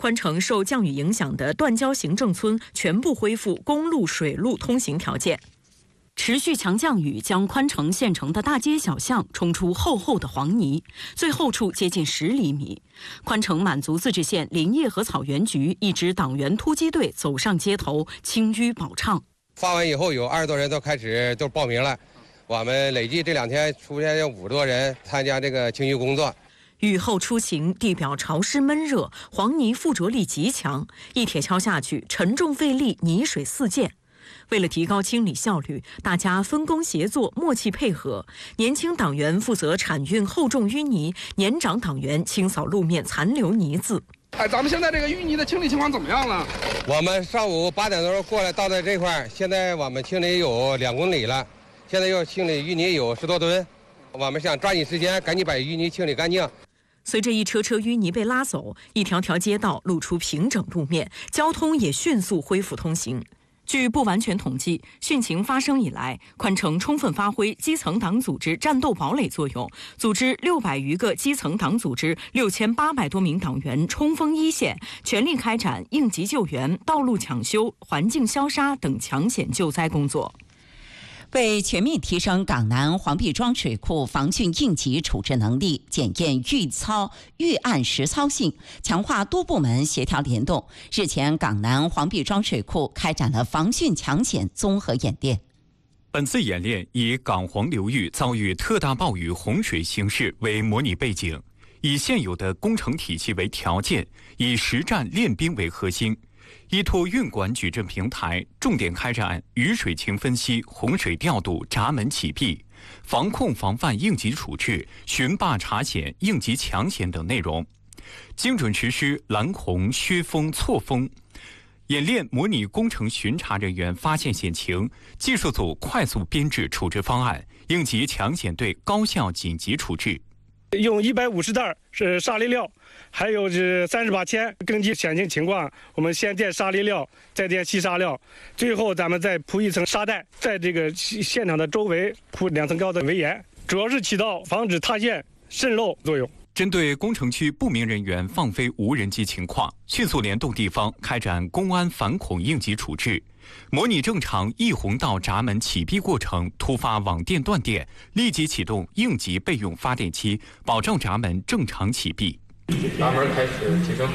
宽城受降雨影响的断交行政村全部恢复公路、水路通行条件。持续强降雨将宽城县城的大街小巷冲出厚厚的黄泥，最后处接近10厘米。宽城满族自治县林业和草原局一支党员突击队走上街头，清淤保畅。 发完以后，有20多人都开始都报名了。我们累计这2天出现有50多人参加这个清淤工作。 雨后出行，地表潮湿闷热，黄泥附着力极强，一铁锹下去，沉重费力，泥水四溅。为了提高清理效率，大家分工协作，默契配合。年轻党员负责铲运厚重淤泥，年长党员清扫路面残留泥渍。 咱们现在这个淤泥的清理情况怎么样了？ 我们上午8点多过来到的这块，现在我们清理有2公里了，现在要清理淤泥有10多吨。我们想抓紧时间，赶紧把淤泥清理干净。 随着一车车淤泥被拉走，一条条街道露出平整路面，交通也迅速恢复通行。据不完全统计，汛情发生以来，宽城充分发挥基层党组织战斗堡垒作用，组织600余个基层党组织6800多名党员冲锋一线，全力开展应急救援、道路抢修、环境消杀等抢险救灾工作。 为全面提升港南黄壁庄水库防汛应急处置能力，检验预案实操性，强化多部门协调联动，日前港南黄壁庄水库开展了防汛抢险综合演练。 本次演练以港黄流域遭遇特大暴雨洪水形势为模拟背景，以现有的工程体系为条件，以实战练兵为核心，依托运管矩阵平台，重点开展雨水情分析、洪水调度、闸门启闭、防控防范应急处置、巡坝查险、应急抢险等内容，精准实施拦洪、削峰、错峰。演练模拟工程巡查人员发现险情，技术组快速编制处置方案，应急抢险队高效紧急处置。 用150袋是沙砾料，还有是38铅，根据险情情况，我们先垫沙砾料，再垫细沙料，最后咱们再铺一层沙袋，在这个现场的周围铺2层高的围沿，主要是起到防止塌陷、渗漏作用。 针对工程区不明人员放飞无人机情况，迅速联动地方开展公安反恐应急处置，模拟正常溢洪道闸门启闭过程突发网电断电，立即启动应急备用发电机，保障闸门正常启闭。 闸门开始提升。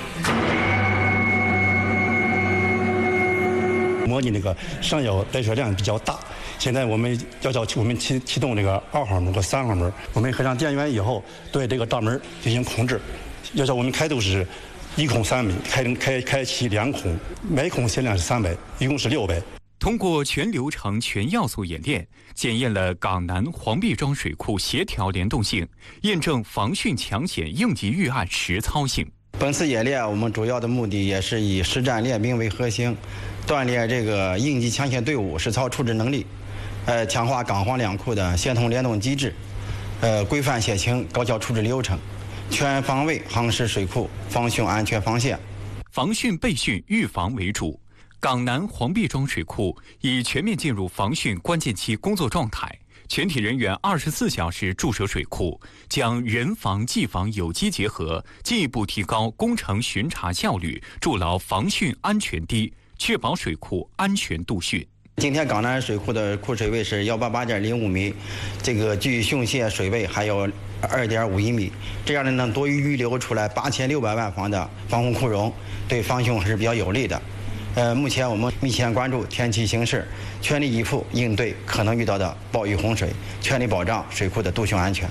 模拟那个上游带水量比较大，现在我们启动这个2号门和3号门，我们合上电源以后，对这个闸门进行控制。要求我们开度是1孔3米，开启2孔，每孔限量是3杯，一共是6杯。 通过全流程全要素演练，检验了港南黄壁庄水库协调联动性，验证防汛抢险应急预案实操性。 本次演练我们主要的目的也是以实战练兵为核心，锻炼这个应急抢险队伍实操处置能力，强化港黄两库的协同联动机制，规范险情高效处置流程，全方位夯实水库防汛安全防线。 防汛备汛预防为主，港南黄壁庄水库已全面进入防汛关键期工作状态，全体人员24小时驻守水库，将人防技防有机结合，进一步提高工程巡查效率，筑牢防汛安全堤，确保水库安全度汛。 今天港南水库的库水位是188.05米，这个距汛线水位还有2.51米，这样能多余预留出来8600万方的防洪库容，对防汛还是比较有利的。目前我们密切关注天气形势，全力以赴应对可能遇到的暴雨洪水，全力保障水库的渡汛安全。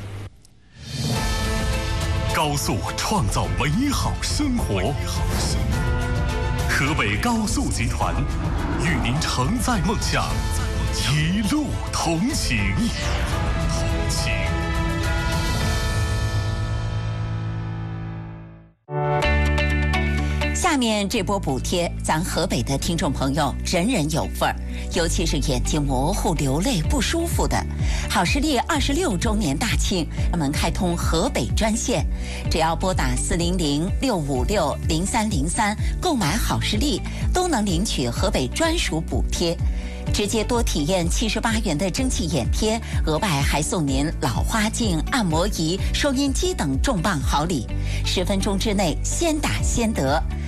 高速创造美好生活，河北高速集团与您承载梦想，一路同行。 下面这波补贴，咱河北的听众朋友人人有份儿，尤其是眼睛模糊、流泪不舒服的。好视力26周年大庆，我们开通河北专线，只要拨打400-656-0303购买好视力，都能领取河北专属补贴。直接多体验78元的蒸汽眼贴，额外还送您老花镜、按摩仪、收音机等重磅好礼，10分钟之内先打先得。